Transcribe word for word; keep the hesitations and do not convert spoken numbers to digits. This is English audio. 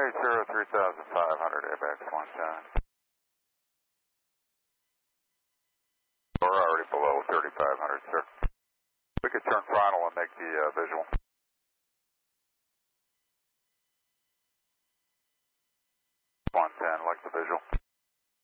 three zero, three thousand five hundred, A B X one ten. We're already below thirty-five hundred, sir. We could turn frontal and make the uh, visual. one ten, like the visual.